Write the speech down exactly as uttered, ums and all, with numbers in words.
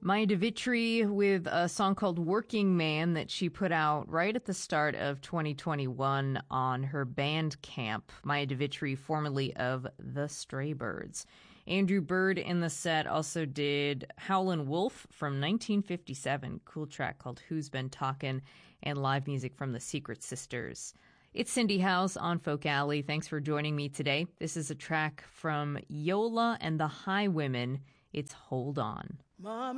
Maya DeVitri with a song called Working Man that she put out right at the start of twenty twenty-one on her Bandcamp. Maya DeVitri, formerly of The Straybirds. Andrew Bird in the set also did Howlin' Wolf from nineteen fifty-seven, cool track called Who's Been Talkin', and live music from the Secret Sisters. It's Cindy House on Folk Alley. Thanks for joining me today. This is a track from Yola and the Highwomen. It's Hold On. Mom.